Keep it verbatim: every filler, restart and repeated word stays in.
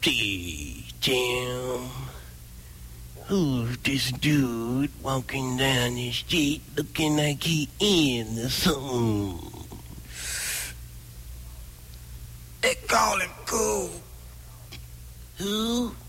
Hey, Jim. Who's this dude walking down the street looking like he in the something? They call him Cool. Who?